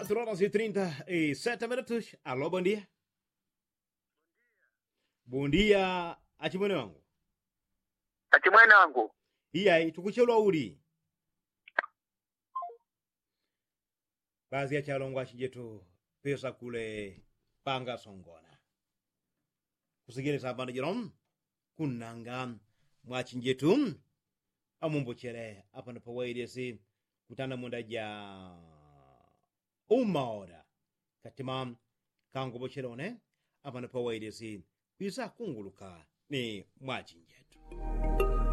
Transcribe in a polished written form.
4h37. Alô, bom dia. Bom dia, achimwene wangu. Ati mwana wangu Iya, tukuchelwa uli. Baadhi ya chalongo achijetu pesa kule panga songona. Kusigire sabana jirom. Kunanga mwachinjetu. Amumbo chere. Apa na pawaidi si. Kutana munda ja. Hora. Katima kango bocherone. Apa na pawaidi si. Pisa kunguluka ni mwachinjetu.